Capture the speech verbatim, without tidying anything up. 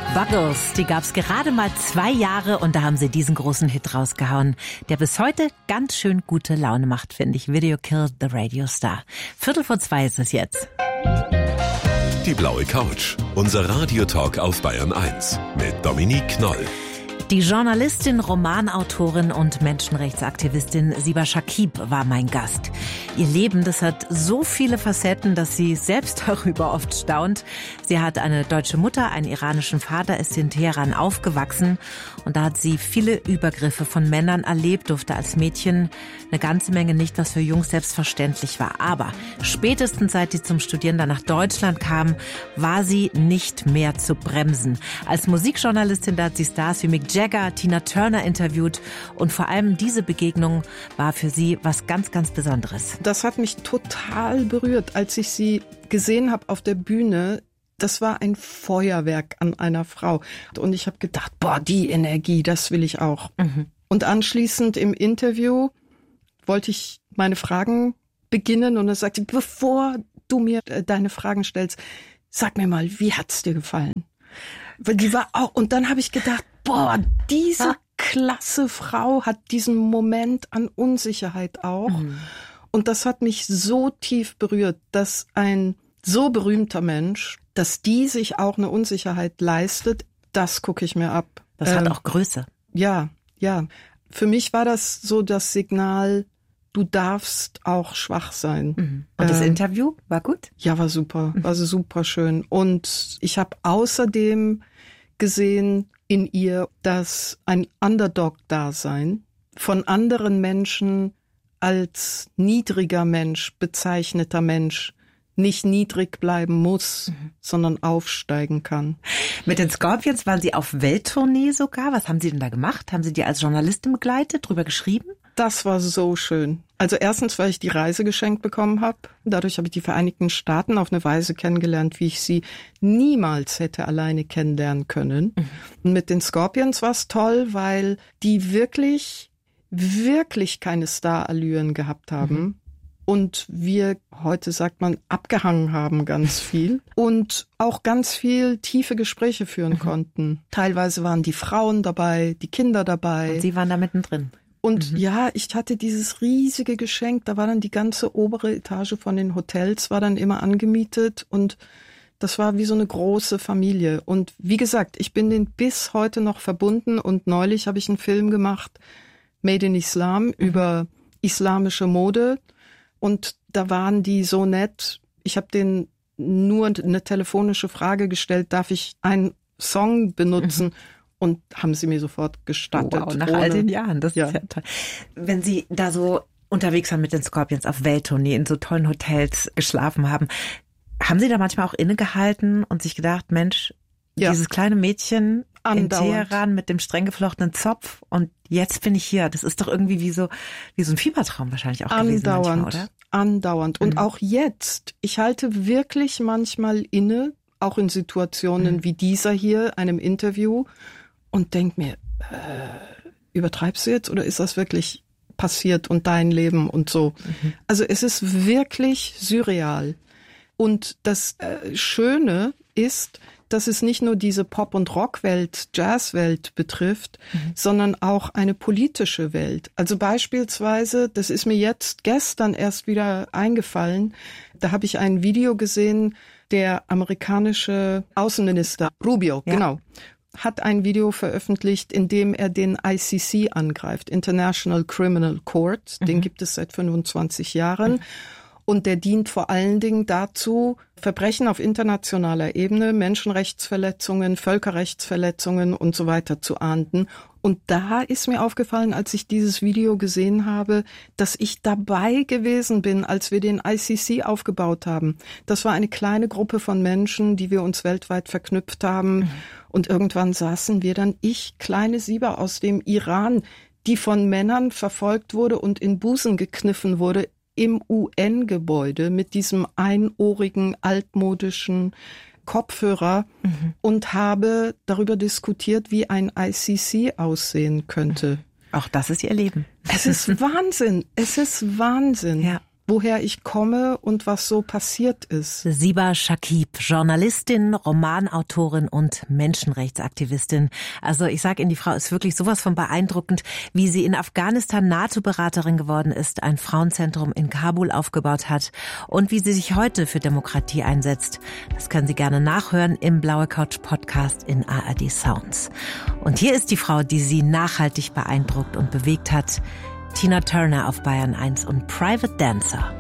Buggles, die gab's gerade mal zwei Jahre und da haben sie diesen großen Hit rausgehauen, der bis heute ganz schön gute Laune macht, finde ich. Video Killed the Radio Star. Viertel vor zwei ist es jetzt. Die blaue Couch, unser Radiotalk auf Bayern eins mit Dominique Knoll. Die Journalistin, Romanautorin und Menschenrechtsaktivistin Siba Shakib war mein Gast. Ihr Leben, das hat so viele Facetten, dass sie selbst darüber oft staunt. Sie hat eine deutsche Mutter, einen iranischen Vater, ist in Teheran aufgewachsen und da hat sie viele Übergriffe von Männern erlebt, durfte als Mädchen eine ganze Menge nicht, was für Jungs selbstverständlich war. Aber spätestens seit sie zum Studieren dann nach Deutschland kam, war sie nicht mehr zu bremsen. Als Musikjournalistin, da hat sie Stars wie Mick Jagger, Tina Turner interviewt und vor allem diese Begegnung war für sie was ganz, ganz Besonderes. Das hat mich total berührt, als ich sie gesehen habe auf der Bühne. Das war ein Feuerwerk an einer Frau. Und ich habe gedacht, boah, die Energie, das will ich auch. Mhm. Und anschließend im Interview wollte ich meine Fragen beginnen und dann sagte ich, bevor du mir deine Fragen stellst, sag mir mal, wie hat's dir gefallen? Weil die war auch, und dann habe ich gedacht, boah, diese klasse Frau hat diesen Moment an Unsicherheit auch. Mhm. Und das hat mich so tief berührt, dass ein so berühmter Mensch, dass die sich auch eine Unsicherheit leistet, das gucke ich mir ab. Das ähm, hat auch Größe. Ja, ja. Für mich war das so das Signal, du darfst auch schwach sein. Mhm. Und das ähm, Interview war gut? Ja, war super, war super schön. Und ich habe außerdem gesehen in ihr, dass ein Underdog-Dasein von anderen Menschen als niedriger Mensch, bezeichneter Mensch, nicht niedrig bleiben muss, mhm. sondern aufsteigen kann. Mit den Scorpions waren Sie auf Welttournee sogar. Was haben Sie denn da gemacht? Haben Sie die als Journalistin begleitet, drüber geschrieben? Das war so schön. Also erstens, weil ich die Reise geschenkt bekommen habe. Dadurch habe ich die Vereinigten Staaten auf eine Weise kennengelernt, wie ich sie niemals hätte alleine kennenlernen können. Mhm. Und mit den Scorpions war es toll, weil die wirklich, wirklich keine Starallüren gehabt haben. Mhm. Und wir, heute sagt man, abgehangen haben ganz viel und auch ganz viel tiefe Gespräche führen mhm. konnten. Teilweise waren die Frauen dabei, die Kinder dabei. Und Sie waren da mittendrin. Und mhm. ja, ich hatte dieses riesige Geschenk, da war dann die ganze obere Etage von den Hotels, war dann immer angemietet und das war wie so eine große Familie. Und wie gesagt, ich bin denen bis heute noch verbunden und neulich habe ich einen Film gemacht, Made in Islam, mhm. über islamische Mode. Und da waren die so nett. Ich habe denen nur eine telefonische Frage gestellt, darf ich einen Song benutzen? Mhm. Und haben sie mir sofort gestattet. Wow, nach ohne, all den Jahren, das ja. ist ja toll. Wenn Sie da so unterwegs waren mit den Scorpions auf Welttournee, in so tollen Hotels geschlafen haben, haben Sie da manchmal auch innegehalten und sich gedacht, Mensch, ja. dieses kleine Mädchen Andauernd. in Teheran mit dem streng geflochtenen Zopf und jetzt bin ich hier. Das ist doch irgendwie wie so wie so ein Fiebertraum wahrscheinlich auch gewesen manchmal, oder? Andauernd. Und mhm. auch jetzt. Ich halte wirklich manchmal inne, auch in Situationen mhm. wie dieser hier, einem Interview, und denk mir, äh, übertreibst du jetzt oder ist das wirklich passiert und dein Leben und so? Mhm. Also es ist wirklich surreal. Und das äh, Schöne ist, dass es nicht nur diese Pop- und Rockwelt, Jazzwelt betrifft, mhm. sondern auch eine politische Welt. Also beispielsweise, das ist mir jetzt gestern erst wieder eingefallen, da habe ich ein Video gesehen, der amerikanische Außenminister Rubio, ja. genau, hat ein Video veröffentlicht, in dem er den I C C angreift, International Criminal Court, mhm. den gibt es seit fünfundzwanzig Jahren. Mhm. Und der dient vor allen Dingen dazu, Verbrechen auf internationaler Ebene, Menschenrechtsverletzungen, Völkerrechtsverletzungen und so weiter zu ahnden. Und da ist mir aufgefallen, als ich dieses Video gesehen habe, dass ich dabei gewesen bin, als wir den I C C aufgebaut haben. Das war eine kleine Gruppe von Menschen, die wir uns weltweit verknüpft haben. Mhm. Und irgendwann saßen wir dann, ich, kleine Siba aus dem Iran, die von Männern verfolgt wurde und in Busen gekniffen wurde, im U N-Gebäude mit diesem einohrigen, altmodischen Kopfhörer mhm. und habe darüber diskutiert, wie ein I C C aussehen könnte. Auch das ist Ihr Leben. Es ist Wahnsinn. Es ist Wahnsinn. Ja. woher ich komme und was so passiert ist. Siba Shakib, Journalistin, Romanautorin und Menschenrechtsaktivistin. Also ich sage Ihnen, die Frau ist wirklich sowas von beeindruckend, wie sie in Afghanistan NATO-Beraterin geworden ist, ein Frauenzentrum in Kabul aufgebaut hat und wie sie sich heute für Demokratie einsetzt. Das können Sie gerne nachhören im Blaue Couch Podcast in A R D Sounds. Und hier ist die Frau, die sie nachhaltig beeindruckt und bewegt hat. Tina Turner auf Bayern eins und Private Dancer.